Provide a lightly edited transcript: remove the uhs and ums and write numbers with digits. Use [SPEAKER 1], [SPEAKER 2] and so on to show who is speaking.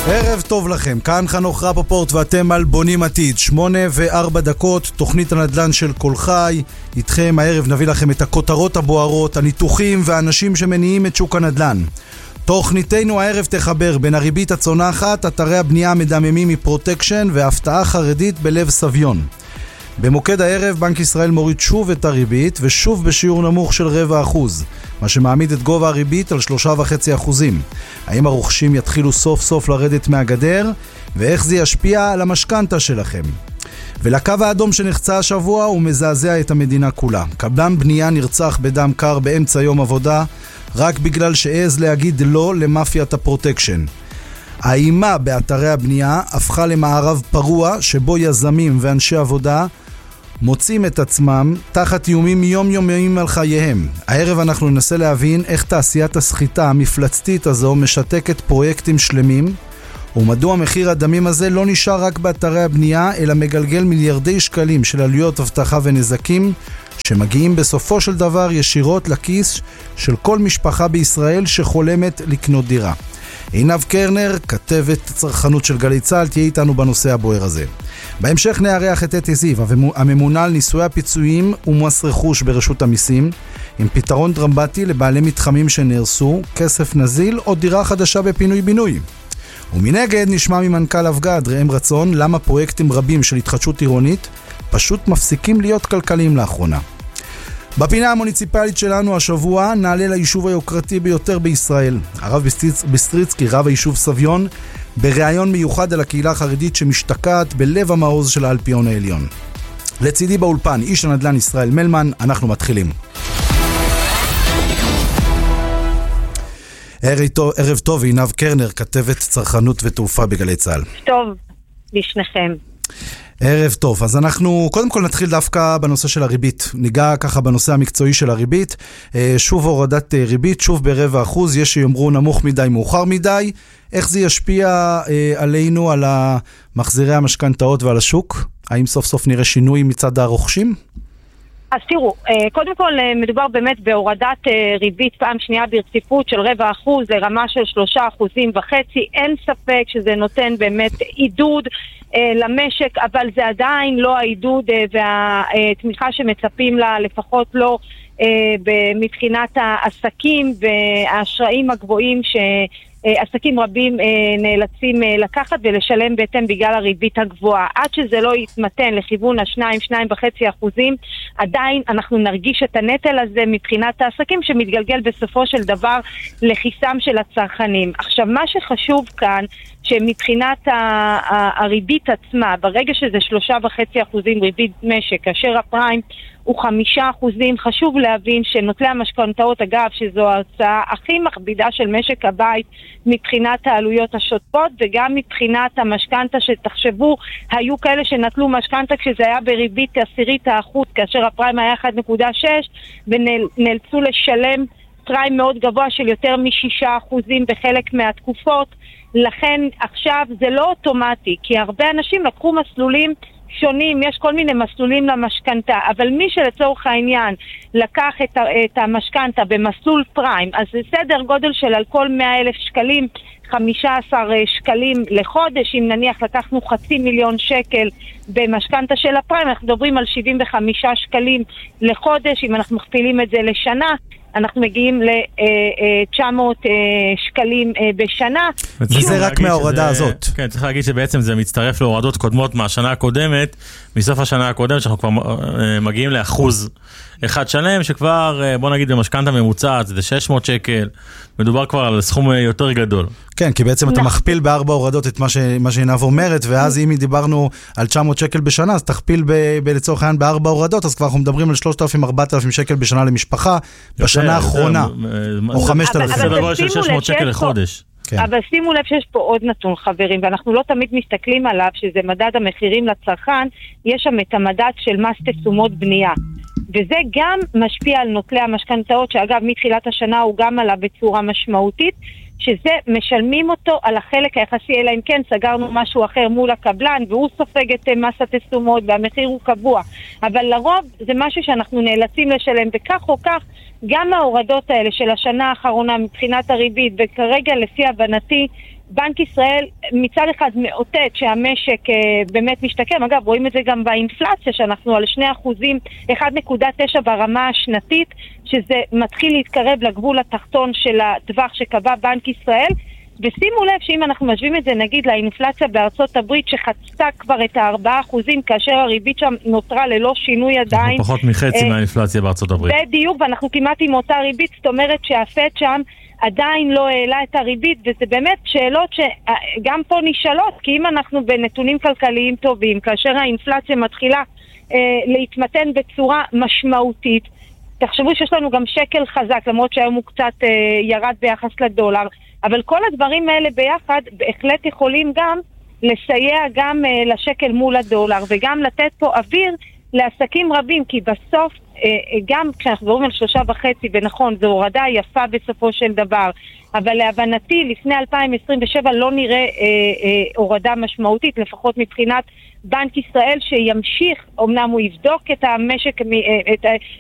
[SPEAKER 1] ערב טוב לכם, כאן חנוך רפפורט ואתם על בונים עתיד, 8:04, תוכנית הנדל"ן של כל חי. איתכם הערב נביא לכם את הכותרות הבוערות, הניתוחים והאנשים שמניעים את שוק הנדל"ן. תוכניתנו הערב תחבר בין הריבית הצונחת, אתרי הבנייה המדממים מפרוטקשן והפתעה חרדית בלב סביון. במוקד הערב בנק ישראל מוריד שוב את הריבית ושוב בשיעור נמוך של 0.25%, מה שמעמיד את גובה הריבית על 3.5%. האם הרוכשים יתחילו סוף סוף לרדת מהגדר ואיך זה ישפיע על המשכנתה שלכם? ולקו האדום שנחצה השבוע הוא מזעזע את המדינה כולה. קבלן בנייה נרצח בדם קר באמצע יום עבודה רק בגלל שעז להגיד לא למאפיית הפרוטקשן. האימה באתרי הבנייה הפכה למערב פרוע שבו יזמים ואנשי עבודה מוצאים את עצמם תחת איומים יומיומיים על חייהם. הערב אנחנו ננסה להבין איך תעשיית הסחיטה המפלצתית הזו משתקת פרויקטים שלמים, ומדוע מחיר הדמים הזה לא נשאר רק באתרי הבנייה, אלא מגלגל מיליארדי שקלים של עלויות אבטחה ונזקים, שמגיעים בסופו של דבר ישירות לכיס של כל משפחה בישראל שחולמת לקנות דירה. עינב קרנר, כתבת צרכנות של גלי צה"ל, תהיה איתנו בנושא הבוער הזה. בהמשך נארח את אתי זיו, הממונה על ניסוי הפיצויים ומס רכוש ברשות המיסים, עם פתרון דרמטי לבעלי מתחמים שנהרסו, כסף נזיל או דירה חדשה בפינוי-בינוי. ומנגד נשמע ממנכ"ל אבגד, ראם רצון, למה פרויקטים רבים של התחדשות עירונית פשוט מפסיקים להיות כלכליים לאחרונה. בפינה המוניציפלית שלנו השבוע נעלה ליישוב היוקרתי ביותר בישראל, הרב ביסטריצקי, רב היישוב סביון, בריאיון מיוחד על הקהילה החרדית שמשתקעת בלב המעוז של האלפיון העליון. לצידי באולפן, איש הנדל"ן ישראל מלמן, אנחנו מתחילים. ערב טוב, עינב קרנר, כתבת צרכנות ותעופה בגלי צה"ל.
[SPEAKER 2] טוב, לשניכם.
[SPEAKER 1] ערב טוב, אז אנחנו קודם כל נתחיל דווקא בנושא של הריבית. ניגע ככה בנושא המקצועי של הריבית. שוב הורדת ריבית, שוב ב0.25%, יש שיאמרו נמוך מדי, מאוחר מדי. איך זה ישפיע עלינו, על מחזירי המשכנתאות ועל השוק? האם סוף סוף נראה שינוי מצד הרוכשים?
[SPEAKER 2] אז תראו, קודם כל מדובר באמת בהורדת ריבית פעם שנייה ברציפות של 0.25% לרמה של 3.5%. אין ספק שזה נותן באמת עידוד למשק, אבל זה עדיין לא העידוד והתמיכה שמצפים לה, לפחות לא מבחינת העסקים והאשראים הגבוהים שעסקים רבים נאלצים לקחת ולשלם בהתאם בגלל הריבית הגבוהה. עד שזה לא יתמתן לכיוון ה2.5%, עדיין אנחנו נרגיש את הנטל הזה מבחינת העסקים שמתגלגל בסופו של דבר לכיסם של הצרכנים. עכשיו, מה שחשוב כאן, שמבחינת הריבית עצמה, ברגע שזה 3.5% ריבית משק, כאשר הפריים הוא 5%, חשוב להבין שנוטלי המשכנתאות, אגב, שזו ההוצאה הכי מכבידה של משק הבית מבחינת העלויות השוטפות, וגם מבחינת המשכנתה שתחשבו, היו כאלה שנטלו משכנתה כשזה היה בריבית 0.1%, כאשר הפריים היה 1.6, ונאלצו לשלם פריים מאוד גבוה של יותר מ6% בחלק מהתקופות. לכן עכשיו זה לא אוטומטי, כי הרבה אנשים לקחו מסלולים שונים, יש כל מיני מסלולים למשכנתה, אבל מי שלצורך העניין לקח את המשכנתה במסלול פריים, אז זה סדר גודל של על כל 100,000 שקלים 15 שקלים לחודש. אם נניח לקחנו 500,000 שקל במשכנתה של הפריים, אנחנו מדברים על 75 שקלים לחודש. אם אנחנו מכפילים את זה לשנה, אנחנו מגיעים ל-900 שקלים בשנה.
[SPEAKER 1] וזה רק מההורדה הזאת.
[SPEAKER 3] כן, צריך להגיד שבעצם זה מצטרף להורדות קודמות מהשנה הקודמת, מסוף השנה הקודמת, שאנחנו כבר מגיעים ל1% שלם, שכבר, בוא נגיד, במשכנתה ממוצעת, זה 600 שקל, מדובר כבר על סכום יותר גדול.
[SPEAKER 1] כן, כי בעצם אתה מכפיל ב4 הורדות את מה שעינב אומרת, ואז אם דיברנו על 900 שקל בשנה, אז תכפיל לצורך העניין ב4 הורדות, אז כבר אנחנו מדברים על 3,000-4,000 שקל בשנה למשפחה, בשנה האחרונה, או 5,000.
[SPEAKER 3] זה דבר של 600 שקל לחודש.
[SPEAKER 2] אבל שימו לב שיש פה עוד נתון, חברים, ואנחנו לא תמיד מסתכלים עליו, שזה מדד המחירים לצרכן. יש שם את המדד של מס תשומות בנייה, וזה גם משפיע על נוטלי המשכנתאות, שאגב מתחילת השנה הוא גם עלה בצורה משמעותית, שזה משלמים אותו על החלק היחסי, אלא אם כן סגרנו משהו אחר מול הקבלן, והוא סופג את מס התשומות והמחיר הוא קבוע. אבל לרוב זה משהו שאנחנו נאלצים לשלם, וכך או כך גם ההורדות האלה של השנה האחרונה מבחינת הריבית, וכרגע לפי הבנתי בנק ישראל מצד אחד מאותת שהמשק באמת משתקם. אגב, רואים את זה גם באינפלציה, שאנחנו על 2%, 1.9 ברמה השנתית, שזה מתחיל להתקרב לגבול התחתון של הטווח שקבע בנק ישראל. ושימו לב שאם אנחנו משווים את זה נגיד לאינפלציה בארצות הברית שחצתה כבר את 4%, כאשר הריבית שם נותרה ללא שינוי עדיין.
[SPEAKER 3] אנחנו פחות מחצי מהאינפלציה בארצות הברית.
[SPEAKER 2] בדיוק, ואנחנו כמעט עם אותה ריבית, זאת אומרת שהפד שם עדיין לא העלה את הריבית, וזה באמת שאלות שגם פה נשאלות, כי אם אנחנו בנתונים כלכליים טובים, כאשר האינפלציה מתחילה להתמתן בצורה משמעותית, תחשבו שיש לנו גם שקל חזק, למרות שהיום הוא קצת ירד ביחס לדולר, אבל כל הדברים האלה ביחד בהחלט יכולים גם לסייע גם לשקל מול הדולר, וגם לתת פה אוויר לעסקים רבים, כי בסוף גם כשאנחנו מדברים על 3.5, ונכון, זו הורדה יפה בסופו של דבר, אבל להבנתי לפני 2027 לא נראה הורדה משמעותית, לפחות מבחינת בנק ישראל שימשיך, אמנם הוא יבדוק את המשק,